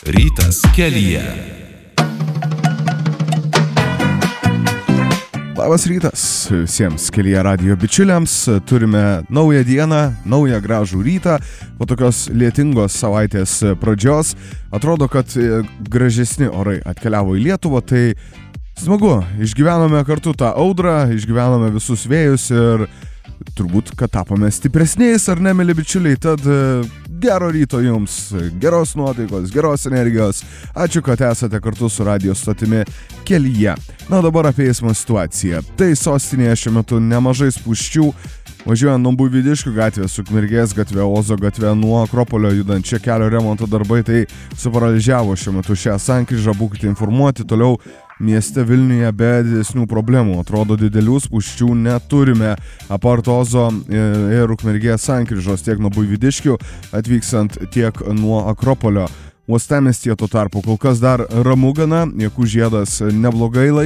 Rytas kelyje. Labas rytas visiems kelyje radijo bičiuliams. Turime naują dieną, naują gražų rytą. Po tokios lietingos savaitės pradžios atrodo, kad gražesni orai atkeliavo į Lietuvą. Tai smagu, išgyvenome kartu tą audrą, išgyvenome visus vėjus ir turbūt, kad tapome stipresniais, ar ne, mėly bičiuliai. Tad gero ryto jums, geros nuotaikos, geros energijos. Ačiū, kad esate kartu su radijo stotimi kelyje. Na, dabar apie eismo situaciją. Tai sostinėje šiuo metu nemažai spūsčių. Važiuojant nuo Buivydiškių gatvės, Ukmergės gatve, Ozo gatve, nuo Akropolio judančia kelio remonto darbai, tai suparalyžiavo šiuo metu šią sankryžą. Būkite informuoti. Toliau mieste Vilniuje be didesnių problemų. Atrodo, didelių spūsčių neturime. Apart Ozo ir Ukmergės sankryžos tiek nuo Buivydiškių atvykstant, tiek nuo Akropolio. Uostamiestyje tuo tarpu kol kas dar ramu gana, Jakų žiedas neblogai